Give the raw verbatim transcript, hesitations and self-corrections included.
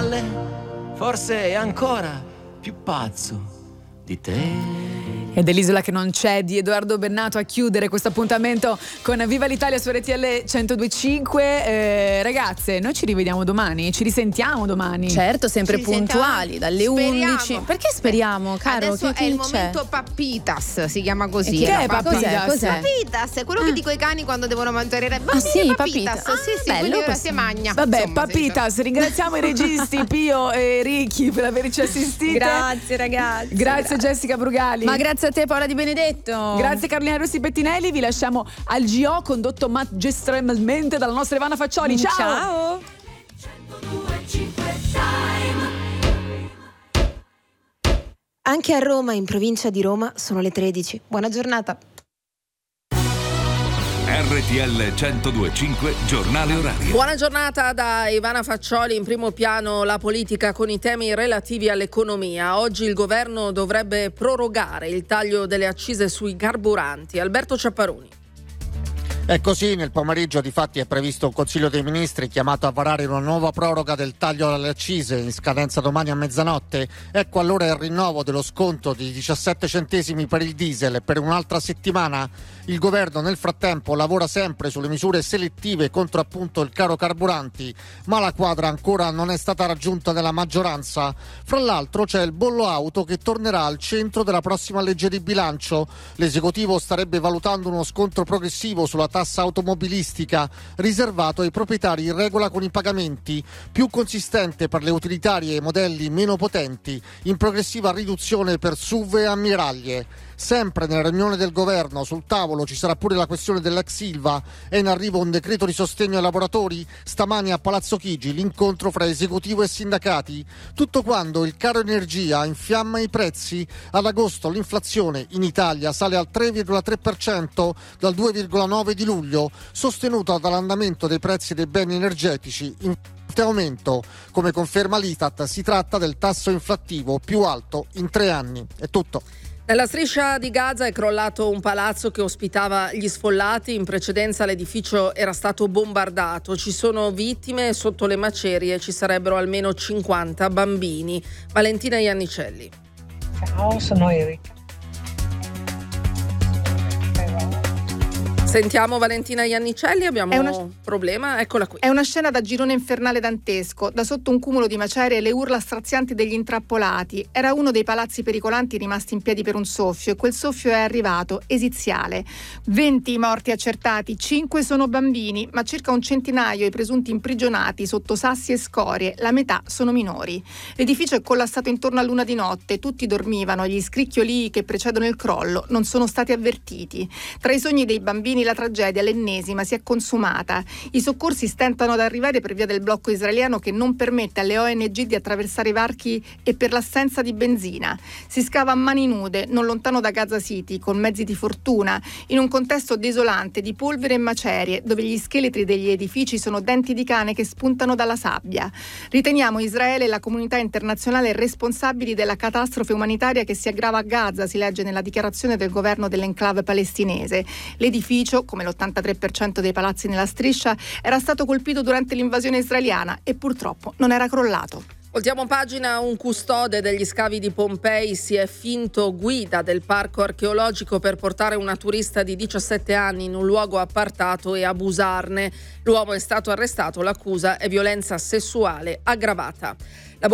spalle, forse è ancora più pazzo di te. Ed è l'Isola che non c'è di Edoardo Bennato a chiudere questo appuntamento con Viva l'Italia su R T L centodue e cinque. Eh, ragazze, noi ci rivediamo domani, ci risentiamo domani. Certo, sempre Ci puntuali dalle Speriamo. undici. Perché speriamo, caro? Adesso Che- è il chi c'è? momento Pappitas, si chiama così. E chi era è Papp- Pappitas? Cos'è? Pappitas è quello che dico ai cani quando devono mangiare i bambini. Ah, sì, Pappitas. Pappitas. Sì, sì, Ah, quindi bello, ora questo. si magna. Vabbè, Insomma, Papitas, ringraziamo i registi Pio e Ricky per averci assistite. Grazie, ragazzi. Grazie Jessica Brugali. Ma grazie a te, Paola Di Benedetto. Grazie Carolina Rossi Pettinelli, vi lasciamo al G O condotto magistralmente dalla nostra Ivana Faccioli. Ciao! Ciao. Anche a Roma, in provincia di Roma, sono le tredici. Buona giornata. R T L centodue e cinque giornale orario. Buona giornata da Ivana Faccioli. In primo piano la politica con i temi relativi all'economia. Oggi il governo dovrebbe prorogare il taglio delle accise sui carburanti. Alberto Ciapparoni. È così, nel pomeriggio difatti è previsto un Consiglio dei Ministri chiamato a varare una nuova proroga del taglio alle accise in scadenza domani a mezzanotte. Ecco allora il rinnovo dello sconto di diciassette centesimi per il diesel per un'altra settimana. Il governo nel frattempo lavora sempre sulle misure selettive contro appunto il caro carburanti, ma la quadra ancora non è stata raggiunta dalla maggioranza. Fra l'altro c'è il bollo auto che tornerà al centro della prossima legge di bilancio. L'esecutivo starebbe valutando uno scontro progressivo sulla tassa automobilistica riservato ai proprietari in regola con i pagamenti, più consistente per le utilitarie e i modelli meno potenti, in progressiva riduzione per S U V e ammiraglie. Sempre nella riunione del governo sul tavolo ci sarà pure la questione dell'ex Ilva. È in arrivo un decreto di sostegno ai lavoratori. Stamani a Palazzo Chigi l'incontro fra esecutivo e sindacati. Tutto quando il caro energia infiamma i prezzi. Ad agosto l'inflazione in Italia sale al tre virgola tre per cento dal due virgola nove di luglio, sostenuta dall'andamento dei prezzi dei beni energetici in forte aumento. Come conferma l'Istat, si tratta del tasso inflattivo più alto in tre anni. È tutto. Nella striscia di Gaza è crollato un palazzo che ospitava gli sfollati. In precedenza l'edificio era stato bombardato. Ci sono vittime e sotto le macerie ci sarebbero almeno cinquanta bambini. Valentina Iannicelli. Ciao, sono Erika. Sentiamo Valentina Iannicelli, abbiamo È una- un problema, eccola qui. È una scena da girone infernale dantesco, da sotto un cumulo di macerie e le urla strazianti degli intrappolati. Era uno dei palazzi pericolanti rimasti in piedi per un soffio e quel soffio è arrivato, esiziale. venti i morti accertati, cinque sono bambini, ma circa un centinaio i presunti imprigionati sotto sassi e scorie, la metà sono minori. L'edificio è collassato intorno a luna di notte, tutti dormivano, gli scricchiolii che precedono il crollo non sono stati avvertiti. Tra i sogni dei bambini la tragedia, l'ennesima, si è consumata. I soccorsi stentano ad arrivare per via del blocco israeliano che non permette alle O N G di attraversare i varchi e per l'assenza di benzina. Si scava a mani nude, non lontano da Gaza City, con mezzi di fortuna, in un contesto desolante di polvere e macerie, dove gli scheletri degli edifici sono denti di cane che spuntano dalla sabbia. Riteniamo Israele e la comunità internazionale responsabili della catastrofe umanitaria che si aggrava a Gaza, si legge nella dichiarazione del governo dell'enclave palestinese. L'edificio, come l'ottantatré per cento dei palazzi nella striscia, era stato colpito durante l'invasione israeliana e purtroppo non era crollato. Voltiamo pagina. Un custode degli scavi di Pompei si è finto guida del parco archeologico per portare una turista di diciassette anni in un luogo appartato e abusarne. L'uomo è stato arrestato, l'accusa è violenza sessuale aggravata.